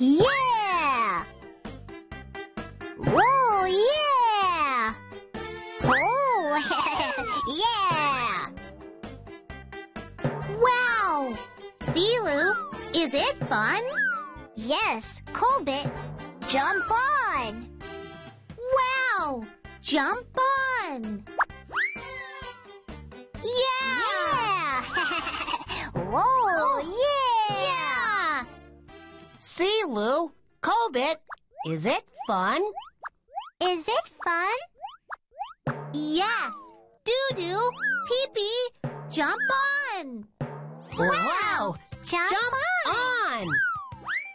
Yeah! Whoa, yeah! Oh, yeah! Wow! See, Lou, is it fun? Yes, Colbert, jump on! Wow! Jump on! Yeah! Whoa, yeah! Yeah! See, Lou, Colbert, is it fun? Is it fun? Yes! Doo-doo, pee-pee, jump on! Wow! Jump on! On!